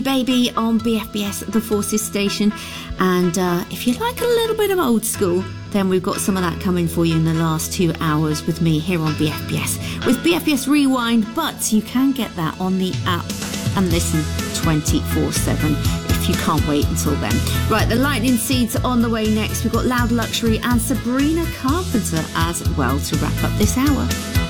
Baby on BFBS, the Forces station. And if you like a little bit of old school, then we've got some of that coming for you in the last 2 hours with me here on BFBS with BFBS Rewind. But you can get that on the app and listen 24/7 if you can't wait until then. Right, the Lightning Seeds are on the way next. We've got Loud Luxury and Sabrina Carpenter as well to wrap up this hour.